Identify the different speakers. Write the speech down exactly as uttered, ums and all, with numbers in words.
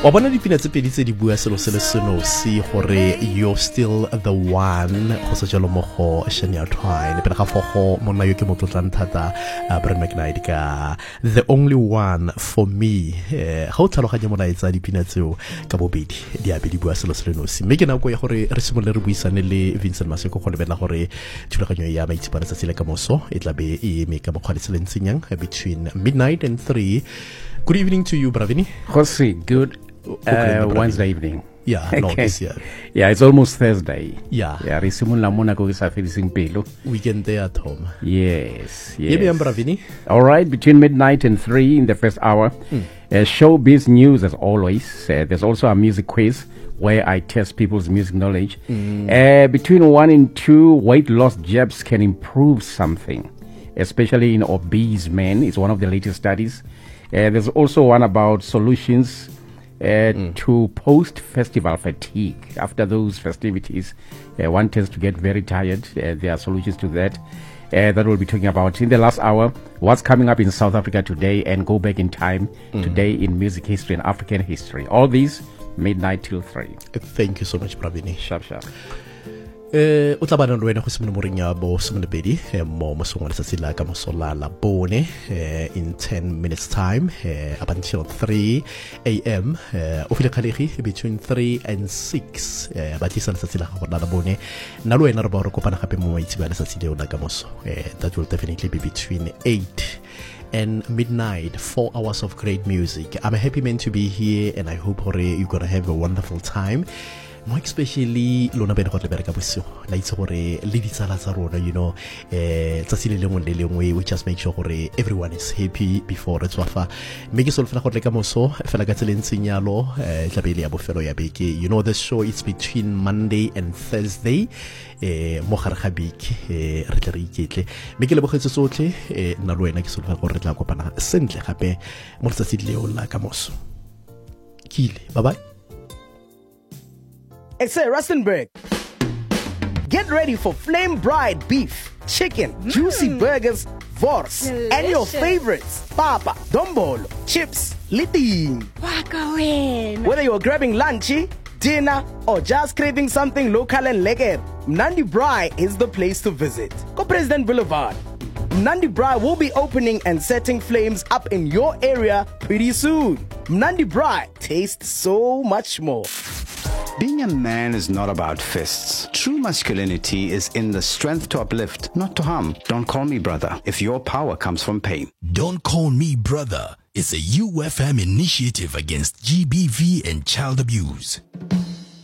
Speaker 1: wa bona dipina tse pedi tse di bua selo se le seno si gore you're still the one go se jalo mo go Shania Twain pele ga fogo monna yo ke motlotlang thata Brian McKnight ka the only one for me ga o tlhaloganya molaetsa dipina tseo ka bobedi di a be di bua selo se leno si mme ke nako ya gore re simolole re buisane le Vincent Maseko go lebella gore thulaganyo ya maitsipana tsa tsile ka moso e tla be e me ka bokgwadi selentseng between midnight and three. Good evening to you, Bravini.
Speaker 2: Jose, good uh, Wednesday evening.
Speaker 1: Yeah, no,
Speaker 2: okay.
Speaker 1: this year.
Speaker 2: Yeah, it's almost Thursday.
Speaker 1: Yeah.
Speaker 2: Yeah, re simula mona go sa felising pelo.
Speaker 1: Weekend day at home.
Speaker 2: Yes, yes.
Speaker 1: Yebe Bravini.
Speaker 2: All right, between midnight and three in the first hour. Mm. Uh, showbiz news as always. Uh, there's also a music quiz where I test people's music knowledge. Mm. Uh, between one and two, weight loss jabs can improve something, especially in obese men. It's one of the latest studies. Uh, there's also one about solutions uh, mm. to post-festival fatigue. After those festivities, uh, one tends to get very tired. Uh, there are solutions to that. Uh, that we'll be talking about in the last hour. What's coming up in South Africa today, and go back in time mm. today in music history and African history. All these midnight till three.
Speaker 1: Thank you so much, Bravini.
Speaker 2: Sharp, sharp.
Speaker 1: Eh o tla bana le wena go simolola mo reng ya bo semolebedi mo mosong wa letsatsi la ka mosola la bone in ten minutes time up until three a m o file khalegi between three and six ba tlisa letsatsi la go la bone nna le wena re ba re kopana gape mo maitsi ba letsatsi leo la ka moso that will definitely be between eight and midnight. Four hours of great music. I'm a happy man to be here, and I hope you're gonna have a wonderful time. More especially lona bene go tlebere ka bosigo la itse gore le ditsala tsa rona, you know, eh tsatsi le lengwe le lengwe we just make sure gore everyone is happy before re tswafa mme ke solofela go tleka moso fela ka tseleng tsenyalo eh tla be le ya bofelo ya beke. You know, the show is between Monday and Thursday eh mo gare ga beke eh re tle re iketle mme ke le bogetse tsotlhe eh nna le wena ke solofela gore re tla kopana sentle gape mo tsatsi leo la ka moso. Kile, bye bye.
Speaker 3: Hey, say, Rustenburg, get ready for flame bride beef, chicken, mm. juicy burgers, vors, delicious. And your favorites, papa, dombolo, chips, liting.
Speaker 4: Waka.
Speaker 3: Whether you're grabbing lunchy, dinner, or just craving something local and lekker, Mnandi Braai is the place to visit. Go President Boulevard. Mnandi Braai will be opening and setting flames up in your area pretty soon. Mnandi Braai tastes so much more.
Speaker 5: Being a man is not about fists. True masculinity is in the strength to uplift, not to harm. Don't call me brother if your power comes from pain.
Speaker 6: Don't Call Me Brother is a U F M initiative against G B V and child abuse.